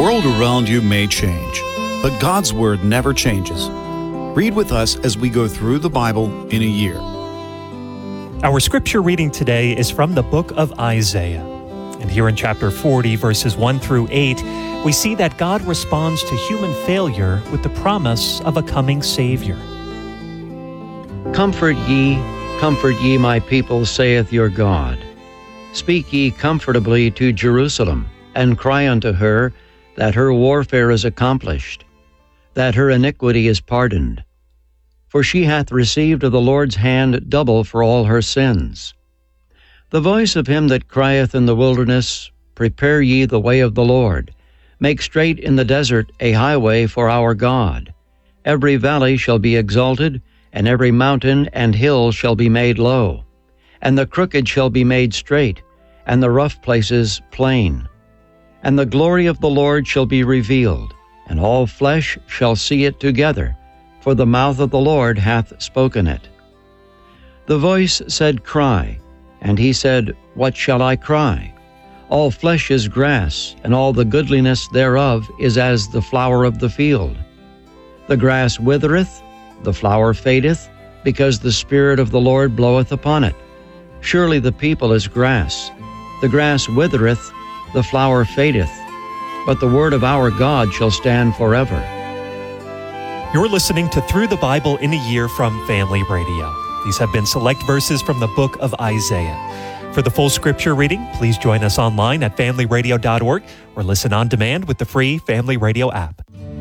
world around you may change, but God's Word never changes. Read with us as we go through the Bible in a year. Our scripture reading today is from the book of Isaiah. And here in chapter 40, verses 1 through 8, we see that God responds to human failure with the promise of a coming Savior. Comfort ye, my people, saith your God. Speak ye comfortably to Jerusalem, and cry unto her that her warfare is accomplished, that her iniquity is pardoned. For she hath received of the Lord's hand double for all her sins. The voice of him that crieth in the wilderness, Prepare ye the way of the Lord. Make straight in the desert a highway for our God. Every valley shall be exalted, and every mountain and hill shall be made low. And the crooked shall be made straight, and the rough places plain. And the glory of the Lord shall be revealed, and all flesh shall see it together, for the mouth of the Lord hath spoken it. The voice said, Cry. And he said, What shall I cry? All flesh is grass, and all the goodliness thereof is as the flower of the field. The grass withereth, the flower fadeth, because the Spirit of the Lord bloweth upon it. Surely the people is grass. The grass withereth, the flower fadeth, but the word of our God shall stand forever. You're listening to Through the Bible in a Year from Family Radio. These have been select verses from the book of Isaiah. For the full scripture reading, please join us online at familyradio.org or listen on demand with the free Family Radio app.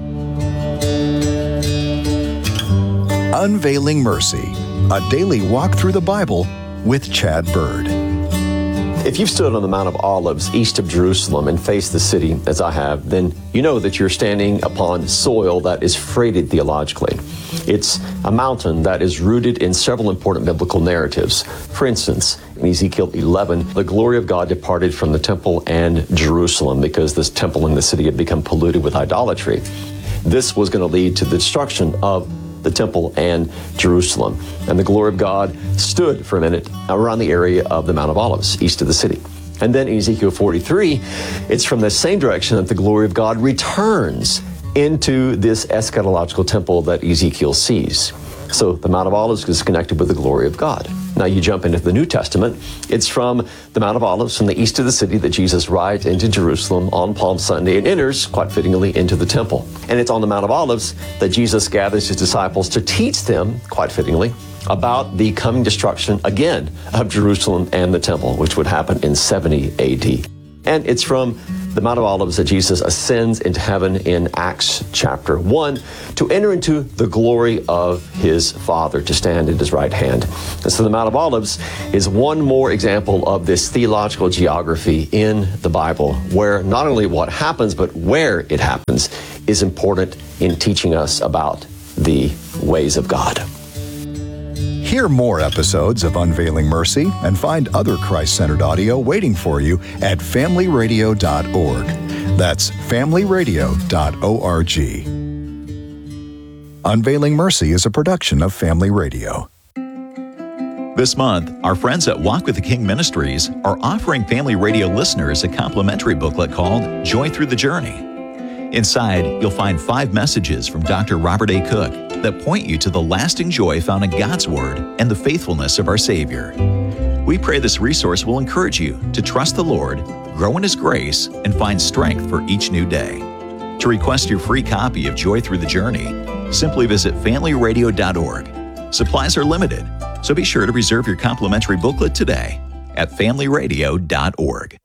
Unveiling Mercy, a daily walk through the Bible with Chad Bird. If you've stood on the Mount of Olives east of Jerusalem and faced the city, as I have, then you know that you're standing upon soil that is freighted theologically. It's a mountain that is rooted in several important biblical narratives. For instance, in Ezekiel 11, the glory of God departed from the temple and Jerusalem because this temple and the city had become polluted with idolatry. This was going to lead to the destruction of the temple and Jerusalem. And the glory of God stood for a minute around the area of the Mount of Olives, east of the city. And then in Ezekiel 43, it's from the same direction that the glory of God returns into this eschatological temple that Ezekiel sees. So the Mount of Olives is connected with the glory of God. Now you jump into the New Testament. It's from the Mount of Olives, from the east of the city, that Jesus rides into Jerusalem on Palm Sunday and enters, quite fittingly, into the temple. And it's on the Mount of Olives that Jesus gathers his disciples to teach them, quite fittingly, about the coming destruction again of Jerusalem and the temple, which would happen in 70 AD. And it's from the Mount of Olives that Jesus ascends into heaven in Acts chapter 1 to enter into the glory of his Father, to stand at his right hand. And so the Mount of Olives is one more example of this theological geography in the Bible, where not only what happens, but where it happens is important in teaching us about the ways of God. Hear more episodes of Unveiling Mercy and find other Christ-centered audio waiting for you at familyradio.org. That's familyradio.org. Unveiling Mercy is a production of Family Radio. This month, our friends at Walk with the King Ministries are offering Family Radio listeners a complimentary booklet called Joy Through the Journey. Inside, you'll find 5 messages from Dr. Robert A. Cook that point you to the lasting joy found in God's Word and the faithfulness of our Savior. We pray this resource will encourage you to trust the Lord, grow in His grace, and find strength for each new day. To request your free copy of Joy Through the Journey, simply visit familyradio.org. Supplies are limited, so be sure to reserve your complimentary booklet today at familyradio.org.